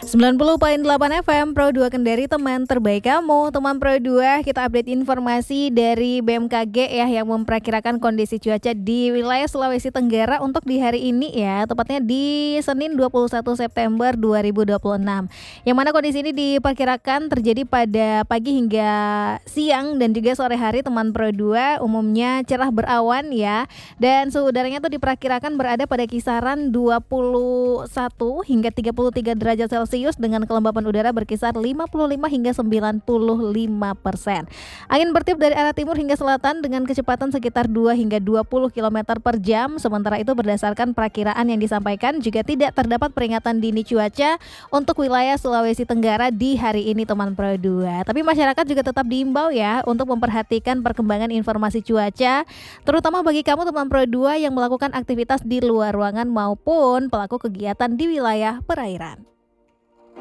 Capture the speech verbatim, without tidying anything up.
sembilan puluh koma delapan F M Pro dua Kendari, teman terbaik kamu. Teman Pro dua, kita update informasi dari B M K G ya, yang memperkirakan kondisi cuaca di wilayah Sulawesi Tenggara untuk di hari ini ya, tepatnya di Senin dua puluh satu September dua ribu dua puluh enam. Yang mana kondisi ini diperkirakan terjadi pada pagi hingga siang dan juga sore hari. Teman Pro dua, umumnya cerah berawan ya, dan suhu udaranya tuh diperkirakan berada pada kisaran dua puluh satu hingga tiga puluh tiga derajat Celcius dengan kelembapan udara berkisar lima puluh lima hingga sembilan puluh lima persen. Angin bertiup dari arah timur hingga selatan dengan kecepatan sekitar dua hingga dua puluh kilometer per jam. Sementara itu berdasarkan perakiraan yang disampaikan juga tidak terdapat peringatan dini cuaca untuk wilayah Sulawesi Tenggara di hari ini, teman Pro dua. Tapi masyarakat juga tetap diimbau ya untuk memperhatikan perkembangan informasi cuaca, terutama bagi kamu teman Pro dua yang melakukan aktivitas di luar ruangan maupun pelaku kegiatan di wilayah perairan.